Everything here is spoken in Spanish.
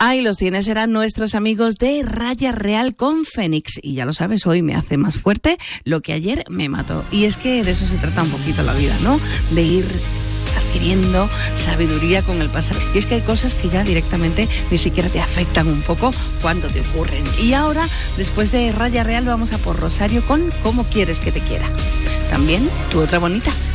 Ahí los tienes, eran nuestros amigos de Raya Real con Fénix. Y ya lo sabes, hoy me hace más fuerte lo que ayer me mató. Y es que de eso se trata un poquito la vida, ¿no? De ir adquiriendo sabiduría con el pasado. Y es que hay cosas que ya directamente ni siquiera te afectan un poco cuando te ocurren. Y ahora, después de Raya Real, vamos a por Rosario con ¿Cómo quieres que te quiera? También tu otra bonita.